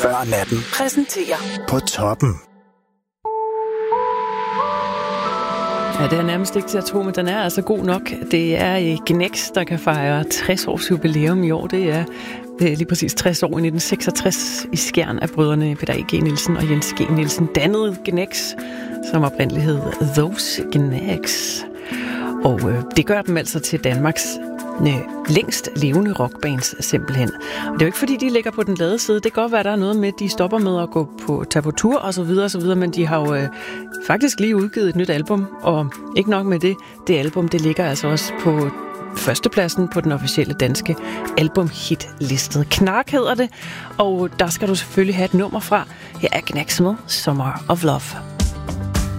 Før natten. Præsenterer På toppen. Ja, det er nærmest ikke til at tro, men den er altså god nok. Det er Gnex, der kan fejre 60 års jubilæum i år. Det er lige præcis 60 år i 1966 i Skjern af brødrene Peter E.G. Nielsen og Jens G. Nielsen dannede Gnex, som oprindeligt hed Those Gnex. Og det gør dem altså til Danmarks længst levende rockbands simpelthen. Og det er jo ikke fordi, de ligger på den lade side. Det kan godt være, der er noget med, at de stopper med at tage på tur og så videre, men de har jo faktisk lige udgivet et nyt album, og ikke nok med det. Det album, det ligger altså også på førstepladsen på den officielle danske albumhitliste. Knark hedder det, og der skal du selvfølgelig have et nummer fra. Her er Gnex med Summer of Love.